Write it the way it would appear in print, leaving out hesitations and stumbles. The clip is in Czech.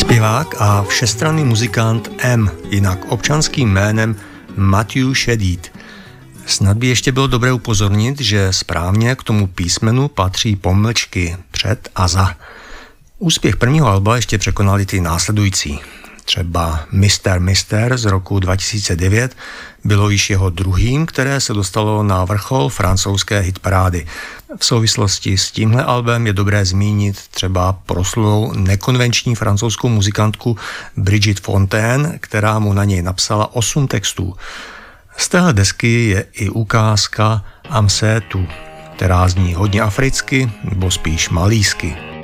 Zpěvák a všestranný muzikant M, jinak občanským jménem Matthew Shedid. Snad by ještě bylo dobré upozornit, že správně k tomu písmenu patří pomlčky před a za. Úspěch prvního alba ještě překonali ty následující. Třeba Mister z roku 2009 bylo již jeho druhým, které se dostalo na vrchol francouzské hitparády. V souvislosti s tímhle albem je dobré zmínit třeba proslulou nekonvenční francouzskou muzikantku Brigitte Fontaine, která mu na něj napsala 8 textů. Z téhle desky je i ukázka Amsetu, která zní hodně africky nebo spíš malísky.